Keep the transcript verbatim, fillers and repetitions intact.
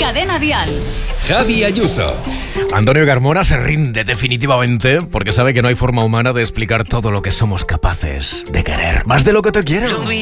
Cadena Dial. Javi Ayuso. Antonio Carmona se rinde definitivamente porque sabe que no hay forma humana de explicar todo lo que somos capaces de querer. Más de lo que te quiero.